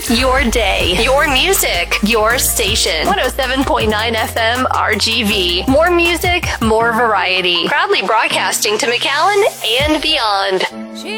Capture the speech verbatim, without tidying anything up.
your day, your music, your station. one oh seven point nine F M R G V. More music, more variety. Proudly broadcasting to McAllen and beyond.